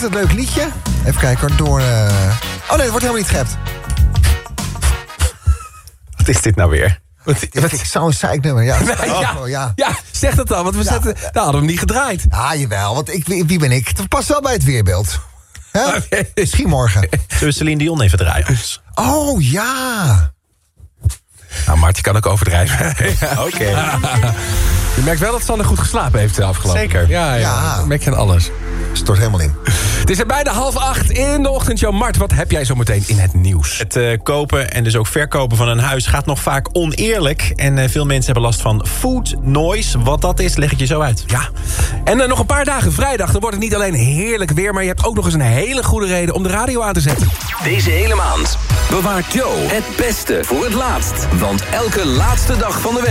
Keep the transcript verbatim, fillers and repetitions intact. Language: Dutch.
ontzettend leuk liedje. Even kijken hoor, door... Uh... Oh nee, het wordt helemaal niet geappt. Wat is dit nou weer? Wat, wat? Ik zou een zeiknummer, ja. Nee, ja, oh, ja. ja, zeg dat dan, want we ja, zetten, ja. nou, hadden we hem niet gedraaid. Ja, jawel, want ik, wie ben ik? Het past wel bij het weerbeeld. Hè? Okay. Misschien morgen. Zullen we Celine Dion even draaien? Oh, ja. Nou, Mart, je kan ook overdrijven. Oké. Okay. Je merkt wel dat Sanne goed geslapen heeft de afgelopen. Zeker. Ja, ja, Ja. dat merk je aan alles. Stort helemaal in. Het is er bijna half acht in de ochtendshow. Mart, wat heb jij zo meteen in het nieuws? Het uh, kopen en dus ook verkopen van een huis gaat nog vaak oneerlijk. En uh, veel mensen hebben last van food noise. Wat dat is, leg ik je zo uit. Ja. En uh, nog een paar dagen vrijdag. Dan wordt het niet alleen heerlijk weer, maar je hebt ook nog eens een hele goede reden om de radio aan te zetten. Deze hele maand bewaart Joe het beste voor het laatst. Want elke laatste dag van de week